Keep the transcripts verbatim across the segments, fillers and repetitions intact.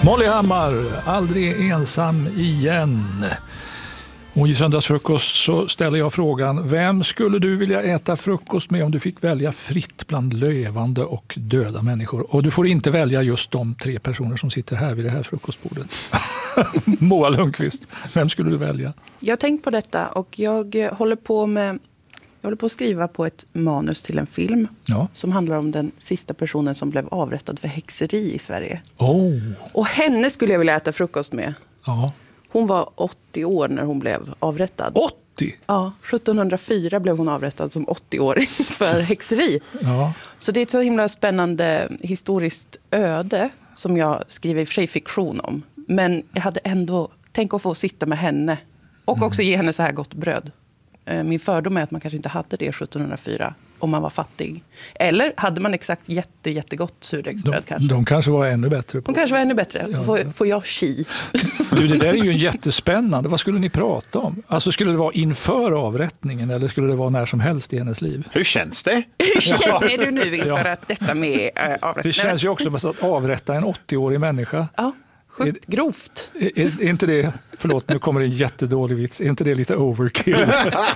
Molly Hammar, aldrig ensam igen. Och i söndagsfrukost så ställer jag frågan, vem skulle du vilja äta frukost med om du fick välja fritt bland levande och döda människor? Och du får inte välja just de tre personer som sitter här vid det här frukostbordet. Moa Lundqvist, vem skulle du välja? Jag har tänkt på detta och jag håller på med jag håller på att skriva på ett manus till en film ja. som handlar om den sista personen som blev avrättad för häxeri i Sverige. Oh. Och henne skulle jag vilja äta frukost med. Ja. Hon var åttio år när hon blev avrättad. åttio? Ja, sjuttonhundrafyra blev hon avrättad som åttio-åring för häxeri. Ja. Så det är ett så himla spännande historiskt öde som jag skriver i och för sig fiktion om. Men jag hade ändå tänkt att få sitta med henne och också ge henne så här gott bröd. Min fördom är att man kanske inte hade det sjuttonhundrafyra om man var fattig. Eller hade man exakt jätte, jättegott surdegsbröd de, kanske. De kanske var ännu bättre. På. De kanske var ännu bättre. Så ja. får, får jag chi. Du, det där är ju jättespännande. Vad skulle ni prata om? Alltså skulle det vara inför avrättningen eller skulle det vara när som helst i hennes liv? Hur känns det? Hur känner du nu inför ja. att detta med äh, avrättningen? Det känns ju också som att avrätta en åttio-årig människa. Ja. Sjukt grovt. Är, är, är inte det, förlåt nu kommer det en jättedålig vits, är inte det lite overkill?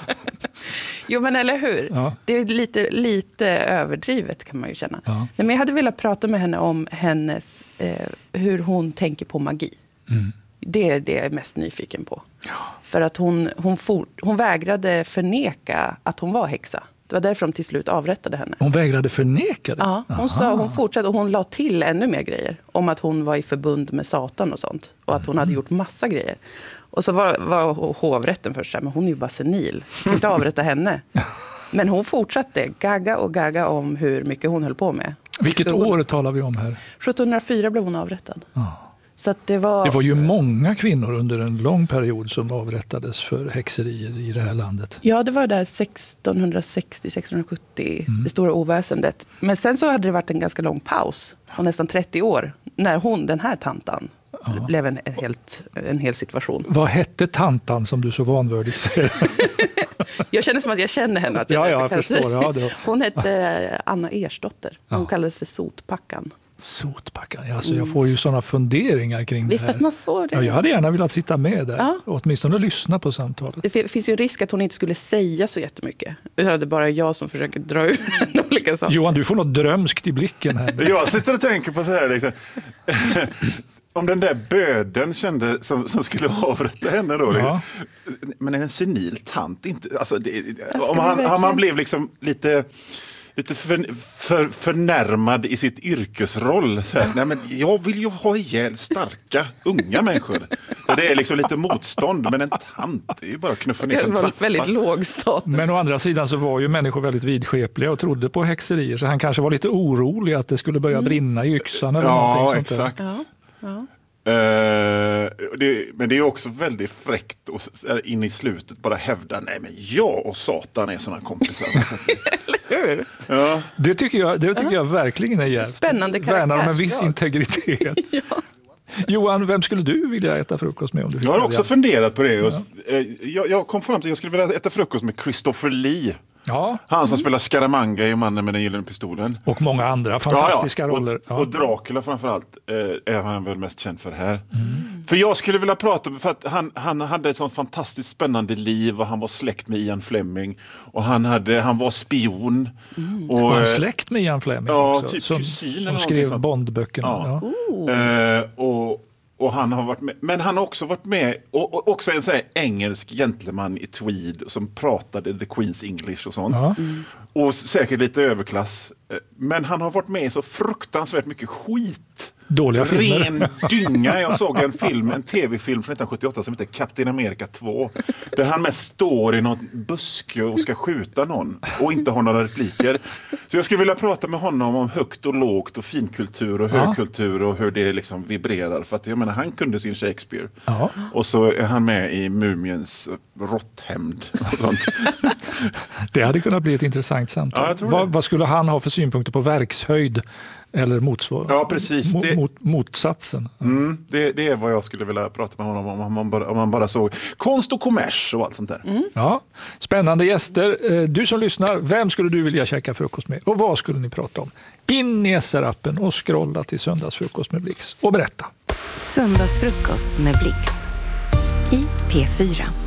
Jo men eller hur? Ja. Det är lite, lite överdrivet kan man ju känna. Ja. Nej, men jag hade velat prata med henne om hennes, eh, hur hon tänker på magi. Mm. Det är det jag är mest nyfiken på. Ja. För att hon, hon, for, hon vägrade förneka att hon var häxa. Det var därför de till slut avrättade henne. Hon vägrade förneka det? Ja, hon, sa, hon fortsatte och hon la till ännu mer grejer. Om att hon var i förbund med Satan och sånt. Och att hon mm. hade gjort massa grejer. Och så var, var hovrätten först så här, men hon är ju bara senil. Jag kan inte avrätta henne. Men hon fortsatte gagga och gagga om hur mycket hon höll på med. Vilket år talar vi om här? sjuttonhundrafyra blev hon avrättad. Ja. Så att det, var... det var ju många kvinnor under en lång period som avrättades för häxerier i det här landet. Ja, det var där sextonhundrasextio sextonhundrasjuttio, mm. det stora oväsendet. Men sen så hade det varit en ganska lång paus, och nästan trettio år, när hon, den här tantan, ja. blev en, en, helt, en hel situation. Vad hette tantan som du så vanvördigt säger? Jag känner som att jag känner henne. Att jag ja, jag förstår. Ja, det var... Hon hette Anna Ersdotter. Hon ja. kallades för Sotpackan. Sotpackan. Alltså, jag får ju sådana funderingar kring Visst det här. Att man får det. Ja, jag hade gärna velat sitta med där. Ja. Och åtminstone lyssna på samtalet. Det finns ju en risk att hon inte skulle säga så jättemycket. Utan det är bara jag som försöker dra ur en olika saker. Johan, du får något drömskt i blicken här. Jag sitter och tänker på så här liksom. Om den där böden kände som, som skulle avrätta henne då. Ja. Men en senil tant inte alltså det, om han, han man blev liksom lite lite för, för, förnärmad i sitt yrkesroll. Så här, nej, men jag vill ju ha ihjäl starka unga människor. Det är liksom lite motstånd, men en tant det är ju bara att knuffa ner för en trappa. Det var väldigt låg status. Men å andra sidan så var ju människor väldigt vidskepliga och trodde på häxerier, så han kanske var lite orolig att det skulle börja brinna i yxan eller ja, någonting sånt exakt. där. Ja, ja. Uh, det, men det är också väldigt fräckt och in i slutet bara hävda nej men jag och Satan är såna kompisar. Eller hur? Ja. Det tycker jag, det tycker ja. jag verkligen är jävligt. Spännande karaktär. Värnar om en viss ja. integritet. ja. Johan, vem skulle du vilja äta frukost med om du fick Jag har välja? också funderat på det. Ja. Ja. Jag, jag kom fram till att jag skulle vilja äta frukost med Christopher Lee. Ja. Han som mm. spelar Scaramanga i Mannen med den gyllene pistolen. Och många andra fantastiska ja, ja. roller. Ja. Och Dracula framförallt eh, är han väl mest känd för här. Mm. För jag skulle vilja prata för att han, han hade ett sånt fantastiskt spännande liv och han var släkt med Ian Fleming. Och han, hade, han var spion. Mm. Och, var han släkt med Ian Fleming ja, också? Typ som, kusin som skrev Bondböckerna. Ja. Ja. Eh, och Och han har varit med, men han har också varit med och, och också en så här engelsk gentleman i tweed som pratade the Queen's English och sånt. Ja. Mm. Och säkert lite överklass. Men han har varit med i så fruktansvärt mycket skit. Dåliga filmer. Ren dynga. Jag såg en film, en tv-film från nittonhundrasjuttioåtta som heter Captain America två. Där han mest står i någon buske och ska skjuta någon. Och inte har några repliker. Så jag skulle vilja prata med honom om högt och lågt och finkultur och högkultur och hur det liksom vibrerar. För att jag menar, han kunde sin Shakespeare. Ja. Och så är han med i Mumiens råtthämnd och sånt. Det hade kunnat bli ett intressant samtal. Ja, vad, vad skulle han ha för synpunkter på verkshöjd eller motsvar- ja, precis. Mot, det, mot, motsatsen? Mm, det, det är vad jag skulle vilja prata med honom om om man bara, om man bara såg konst och kommers och allt sånt där. Mm. Ja, spännande gäster. Du som lyssnar, vem skulle du vilja käka frukost med? Och vad skulle ni prata om? In i S R-appen och scrolla till söndagsfrukost med Blix och berätta. Söndagsfrukost med Blix i P fyra.